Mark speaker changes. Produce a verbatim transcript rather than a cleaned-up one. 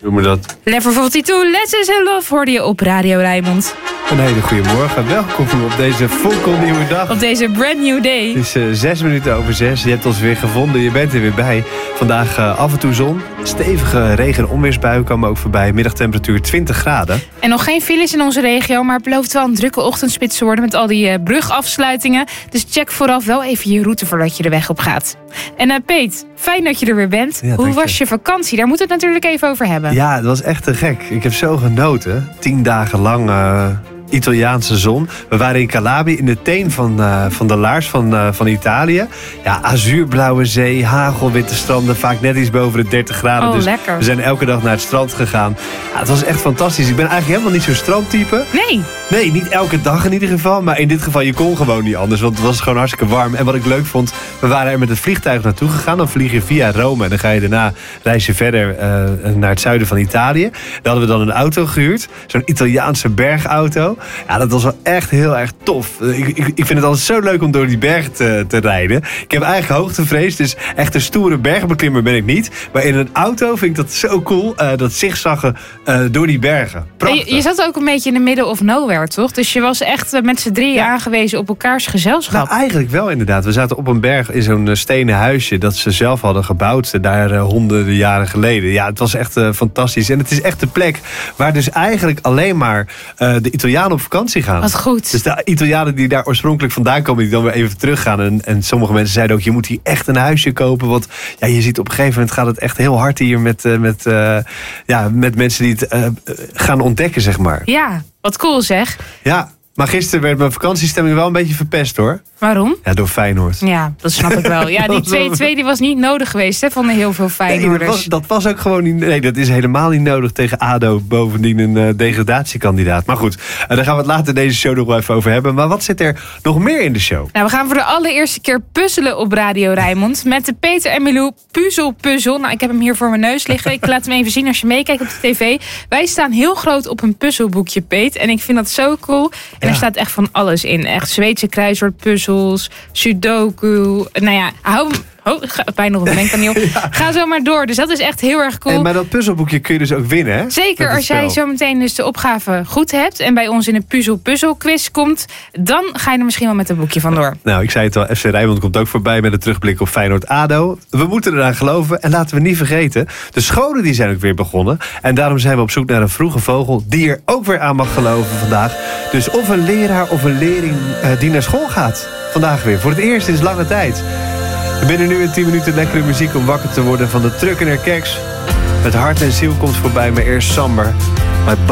Speaker 1: Doen we dat.
Speaker 2: Level forty-two, Let's Is in Love hoorde je op Radio Rijnmond.
Speaker 1: Een hele goede morgen. Welkom op deze fonkelnieuwe dag.
Speaker 2: Op deze brand new day.
Speaker 1: Het is uh, zes minuten over zes. Je hebt ons weer gevonden. Je bent er weer bij. Vandaag uh, af en toe zon. Stevige regen- en onweersbuien komen ook voorbij. Middagtemperatuur twintig graden.
Speaker 2: En nog geen files in onze regio, maar het belooft wel een drukke ochtendspits te worden met al die uh, brugafsluitingen. Dus check vooraf wel even je route voordat je de weg op gaat. En uh, Peet, fijn dat je er weer bent.
Speaker 1: Ja,
Speaker 2: Hoe was
Speaker 1: je.
Speaker 2: je vakantie? Daar moeten we het natuurlijk even over hebben.
Speaker 1: Ja, het was echt te gek. Ik heb zo genoten. Tien dagen lang uh, Italiaanse zon. We waren in Calabria, in de teen van, uh, van de laars van, uh, van Italië. Ja, azuurblauwe zee, hagelwitte stranden. Vaak net iets boven de dertig graden.
Speaker 2: Oh,
Speaker 1: dus
Speaker 2: lekker.
Speaker 1: we zijn elke dag naar het strand gegaan. Ja, het was echt fantastisch. Ik ben eigenlijk helemaal niet zo'n strandtype.
Speaker 2: Nee.
Speaker 1: Nee, niet elke dag in ieder geval. Maar in dit geval, je kon gewoon niet anders. Want het was gewoon hartstikke warm. En wat ik leuk vond, we waren er met het vliegtuig naartoe gegaan. Dan vlieg je via Rome. En dan ga je daarna reis je verder uh, naar het zuiden van Italië. Daar hadden we dan een auto gehuurd. Zo'n Italiaanse bergauto. Ja, dat was wel echt heel erg tof. Ik, ik, ik vind het altijd zo leuk om door die bergen te, te rijden. Ik heb eigenlijk hoogtevrees. Dus echt een stoere bergbeklimmer ben ik niet. Maar in een auto vind ik dat zo cool. Uh, dat zigzaggen uh, door die bergen. Prachtig.
Speaker 2: Je, je zat ook een beetje in de middle of nowhere, toch? Dus je was echt met z'n drieën
Speaker 1: Ja.
Speaker 2: aangewezen op elkaars gezelschap.
Speaker 1: Nou, eigenlijk wel inderdaad. We zaten op een berg in zo'n uh, stenen huisje dat ze zelf hadden gebouwd. Uh, daar uh, honderden jaren geleden. Ja, het was echt uh, fantastisch. En het is echt de plek waar dus eigenlijk alleen maar uh, de Italianen op vakantie gaan.
Speaker 2: Wat goed.
Speaker 1: Dus de Italianen die daar oorspronkelijk vandaan komen, die dan weer even teruggaan. En, en sommige mensen zeiden ook, je moet hier echt een huisje kopen. Want ja, je ziet op een gegeven moment gaat het echt heel hard hier met, uh, met, uh, ja, met mensen die het uh, gaan ontdekken, zeg maar.
Speaker 2: Ja, wat cool zeg.
Speaker 1: Ja, maar gisteren werd mijn vakantiestemming wel een beetje verpest, hoor.
Speaker 2: Waarom?
Speaker 1: Ja, door Feyenoord.
Speaker 2: Ja, dat snap ik wel. Ja, die twee twee die was niet nodig geweest, hè, van heel veel
Speaker 1: Nee, dat,
Speaker 2: Feyenoorders.
Speaker 1: was, dat was ook gewoon niet. Nee, dat is helemaal niet nodig tegen A D O. Bovendien een uh, degradatiekandidaat. Maar goed, uh, daar gaan we het later deze show nog wel even over hebben. Maar wat zit er nog meer in de show?
Speaker 2: Nou, we gaan voor de allereerste keer puzzelen op Radio Rijnmond. Met de Peter en Milou puzzelpuzzel. Nou, ik heb hem hier voor mijn neus liggen. Ik laat hem even zien als je meekijkt op de tv. Wij staan heel groot op een puzzelboekje, Peet. En ik vind dat zo cool. En
Speaker 1: Ja.
Speaker 2: er staat echt van alles in. Echt Zweedse kruiswoordpuzzels, Sudoku. Nou ja, hou hem. Oh, ik ga bijna op de mengpaneel. Ja. Ga zo maar door. Dus dat is echt heel erg cool.
Speaker 1: En maar dat puzzelboekje kun je dus ook winnen, hè?
Speaker 2: Zeker,
Speaker 1: Met
Speaker 2: als
Speaker 1: het
Speaker 2: jij
Speaker 1: spel.
Speaker 2: zo meteen dus de opgave goed hebt en bij ons in een puzzel-puzzel-quiz komt, dan ga je er misschien wel met een boekje vandoor.
Speaker 1: Nou, ik zei het al, F C Rijnmond komt ook voorbij met een terugblik op Feyenoord-A D O. We moeten eraan geloven en laten we niet vergeten, de scholen die zijn ook weer begonnen. En daarom zijn we op zoek naar een vroege vogel die er ook weer aan mag geloven vandaag. Dus of een leraar of een leerling uh, die naar school gaat. Vandaag weer, voor het eerst sinds lange tijd. Binnen nu in tien minuten lekkere muziek om wakker te worden van de Truckener Keks. Met hart en ziel komt voorbij, maar eerst Samber. Maar